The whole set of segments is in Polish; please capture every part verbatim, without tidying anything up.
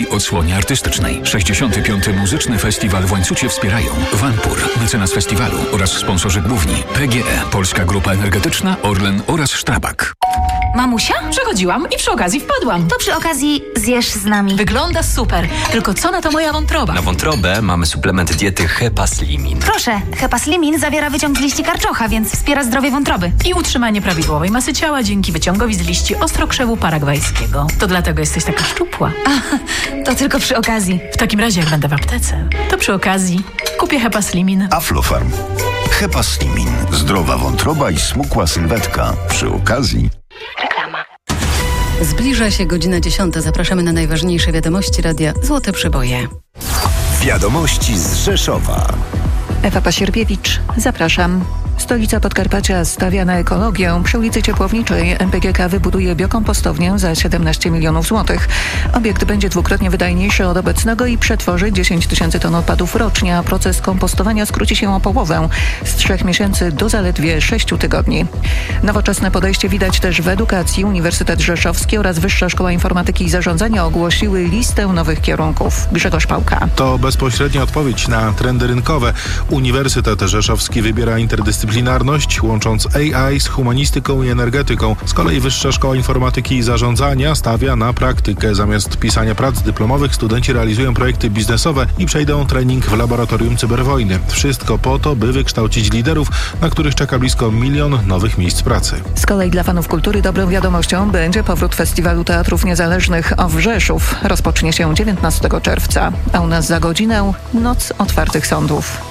i odsłonie artystycznej. sześćdziesiąty piąty Muzyczny Festiwal w Łańcucie wspierają Wanpur, mecenas festiwalu oraz sponsorzy główni P G E, Polska Grupa Energetyczna, Orlen oraz Strabag. Mamusia? Przechodziłam i przy okazji wpadłam. To przy okazji zjesz z nami. Wygląda super, tylko co na to moja wątroba? Na wątrobę mamy suplement diety Hepaslimin. Proszę, Hepaslimin zawiera wyciąg z liści karczocha, więc wspiera zdrowie wątroby. I utrzymanie prawidłowej masy ciała dzięki wyciągowi z liści ostrokrzewu paragwajskiego. To dlatego jesteś taka szczupła. A, to tylko przy okazji. W takim razie jak będę w aptece, to przy okazji kupię Hepaslimin. Aflofarm. Hepaslimin. Zdrowa wątroba i smukła sylwetka. Przy okazji... Reklama. Zbliża się godzina dziesiąta. Zapraszamy na najważniejsze wiadomości radia Złote Przeboje. Wiadomości z Rzeszowa. Ewa Pasierbiewicz, zapraszam. Stolica Podkarpacia stawia na ekologię. Przy ulicy Ciepłowniczej M P G K wybuduje biokompostownię za siedemnaście milionów złotych. Obiekt będzie dwukrotnie wydajniejszy od obecnego i przetworzy dziesięć tysięcy ton odpadów rocznie, a proces kompostowania skróci się o połowę z trzech miesięcy do zaledwie sześciu tygodni. Nowoczesne podejście widać też w edukacji. Uniwersytet Rzeszowski oraz Wyższa Szkoła Informatyki i Zarządzania ogłosiły listę nowych kierunków. Grzegorz Pałka. To bezpośrednia odpowiedź na trendy rynkowe. Uniwersytet Rzeszowski wybiera interdyscyplinarność, łącząc A I z humanistyką i energetyką. Z kolei Wyższa Szkoła Informatyki i Zarządzania stawia na praktykę. Zamiast pisania prac dyplomowych studenci realizują projekty biznesowe i przejdą trening w laboratorium cyberwojny. Wszystko po to, by wykształcić liderów, na których czeka blisko milion nowych miejsc pracy. Z kolei dla fanów kultury dobrą wiadomością będzie powrót Festiwalu Teatrów Niezależnych w Rzeszów. Rozpocznie się dziewiętnastego czerwca, a u nas za godzinę Noc Otwartych Sądów.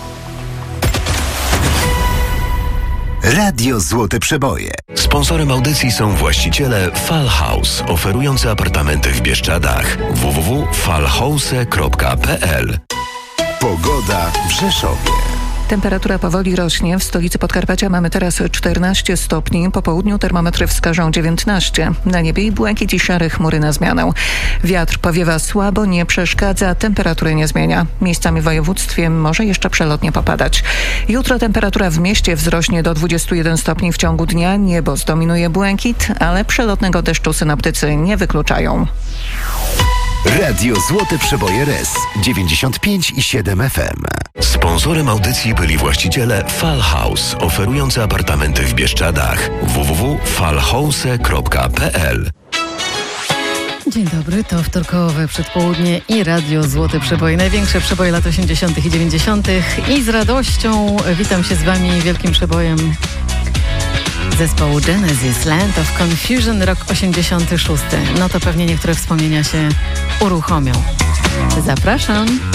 Radio Złote Przeboje. Sponsorem audycji są właściciele Fall House, oferujący apartamenty w Bieszczadach. w w w kropka fallhouse kropka p l. Pogoda w Rzeszowie. Temperatura powoli rośnie. W stolicy Podkarpacia mamy teraz czternaście stopni. Po południu termometry wskażą dziewiętnaście. Na niebie i błękit i szare chmury na zmianę. Wiatr powiewa słabo, nie przeszkadza, temperatury nie zmienia. Miejscami w województwie może jeszcze przelotnie popadać. Jutro temperatura w mieście wzrośnie do dwudziestu jeden stopni w ciągu dnia. Niebo zdominuje błękit, ale przelotnego deszczu synoptycy nie wykluczają. Radio Złote Przeboje R E S dziewięćdziesiąt pięć i siedem F M. Sponsorem audycji byli właściciele Fall House, oferujący apartamenty w Bieszczadach. w w w kropka fallhouse kropka p l. Dzień dobry, to wtorkowe przedpołudnie i Radio Złote Przeboje. Największe przeboje lat osiemdziesiątych i dziewięćdziesiątych. I z radością witam się z wami wielkim przebojem zespołu Genesis, Land of Confusion, rok osiemdziesiąty szósty. No to pewnie niektóre wspomnienia się uruchomią. Zapraszam.